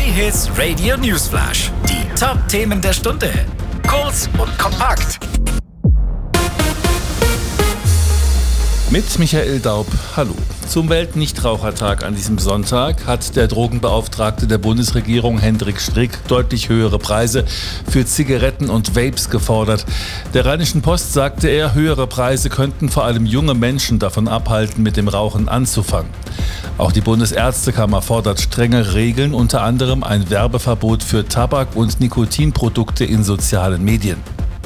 J-Hits Radio Newsflash. Die Top-Themen der Stunde. Kurz und kompakt. Mit Michael Daub, hallo. Zum Weltnichtrauchertag an diesem Sonntag hat der Drogenbeauftragte der Bundesregierung Hendrik Strick deutlich höhere Preise für Zigaretten und Vapes gefordert. Der Rheinischen Post sagte er, höhere Preise könnten vor allem junge Menschen davon abhalten, mit dem Rauchen anzufangen. Auch die Bundesärztekammer fordert strenge Regeln, unter anderem ein Werbeverbot für Tabak- und Nikotinprodukte in sozialen Medien.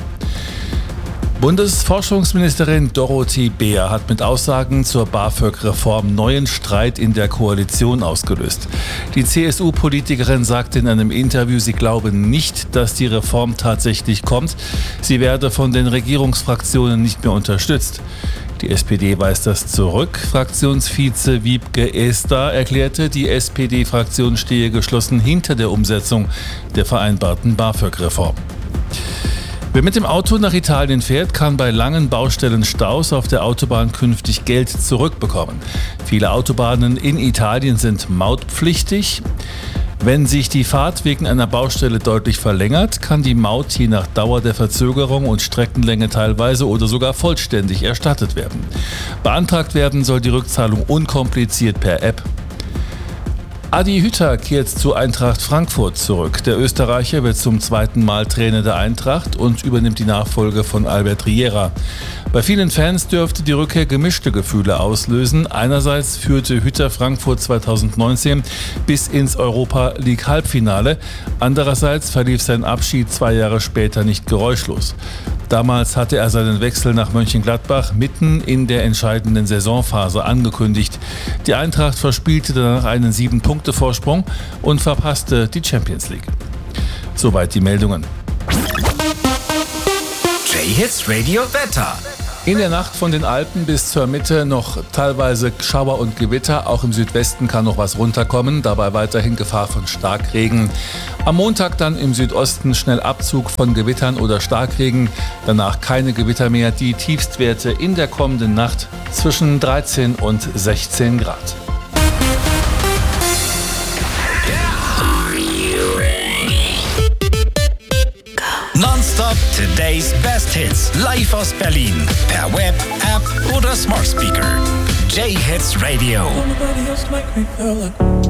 Bundesforschungsministerin Dorothee Beer hat mit Aussagen zur BAföG-Reform neuen Streit in der Koalition ausgelöst. Die CSU-Politikerin sagte in einem Interview, sie glaube nicht, dass die Reform tatsächlich kommt. Sie werde von den Regierungsfraktionen nicht mehr unterstützt. Die SPD weist das zurück. Fraktionsvize Wiebke Esther erklärte, die SPD-Fraktion stehe geschlossen hinter der Umsetzung der vereinbarten BAföG-Reform. Wer mit dem Auto nach Italien fährt, kann bei langen Baustellenstaus auf der Autobahn künftig Geld zurückbekommen. Viele Autobahnen in Italien sind mautpflichtig. Wenn sich die Fahrt wegen einer Baustelle deutlich verlängert, kann die Maut je nach Dauer der Verzögerung und Streckenlänge teilweise oder sogar vollständig erstattet werden. Beantragt werden soll die Rückzahlung unkompliziert per App. Adi Hütter kehrt zu Eintracht Frankfurt zurück. Der Österreicher wird zum zweiten Mal Trainer der Eintracht und übernimmt die Nachfolge von Albert Riera. Bei vielen Fans dürfte die Rückkehr gemischte Gefühle auslösen. Einerseits führte Hütter Frankfurt 2019 bis ins Europa-League-Halbfinale. Andererseits verlief sein Abschied 2 Jahre später nicht geräuschlos. Damals hatte er seinen Wechsel nach Mönchengladbach mitten in der entscheidenden Saisonphase angekündigt. Die Eintracht verspielte danach einen 7-Punkte-Vorsprung und verpasste die Champions League. Soweit die Meldungen. J-Hits Radio Wetter. In der Nacht von den Alpen bis zur Mitte noch teilweise Schauer und Gewitter. Auch im Südwesten kann noch was runterkommen. Dabei weiterhin Gefahr von Starkregen. Am Montag dann im Südosten schnell Abzug von Gewittern oder Starkregen. Danach keine Gewitter mehr. Die Tiefstwerte in der kommenden Nacht zwischen 13 und 16 Grad. Nonstop Today's Best Hits. Live aus Berlin. Per Web, App oder Smart Speaker. J-Hits Radio. Nobody else like me, girl.